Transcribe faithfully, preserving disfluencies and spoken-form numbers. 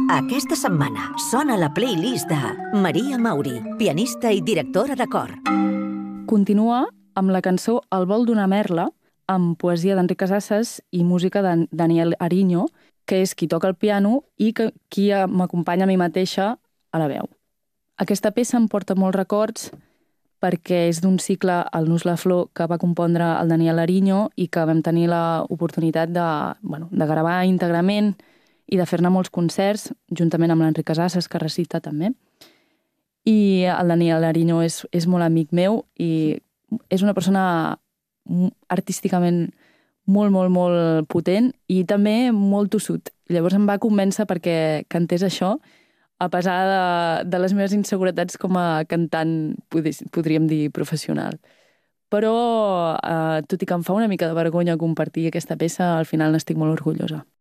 Aquesta setmana sona la playlist de Maria Mauri, pianista i directora de cor. Continua amb la cançó El vol d'una merla, amb poesia d'Enric Casasses i música de Daniel Ariño, que és qui toca el piano i que, qui m'acompanya a mi mateixa a la veu. Aquesta peça em porta molts records perquè és d'un cicle, el Nus la Flor, que va compondre el Daniel Ariño i que vam tenir l'oportunitat de, bueno, de gravar íntegrament i de fer-ne molts concerts, juntament amb l'Enric Casasses, que recita també. I el Daniel Ariño és, és molt amic meu i és una persona artísticament molt, molt, molt potent i també molt tossut. Llavors em va convèncer perquè cantés això, a pesar de, de les meves inseguretats com a cantant, podríem dir, professional. Però, eh, tot i que em fa una mica de vergonya compartir aquesta peça, al final n'estic molt orgullosa.